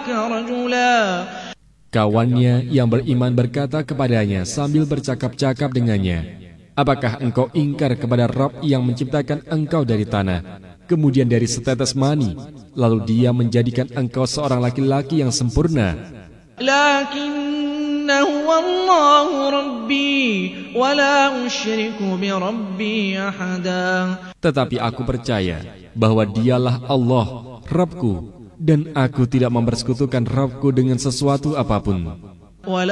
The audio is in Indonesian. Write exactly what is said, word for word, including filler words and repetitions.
جاءك رجلا. Kawannya yang beriman berkata kepadanya sambil bercakap-cakap dengannya, apakah engkau ingkar kepada Rabb yang menciptakan engkau dari tanah, kemudian dari setetes mani, lalu dia menjadikan engkau seorang laki-laki yang sempurna? لكن هو الله ربي ولا أشرك بربي أحدا. Tetapi aku percaya bahwa dialah Allah, Rabbku, dan aku tidak mempersekutukan Rabbku dengan sesuatu apapun.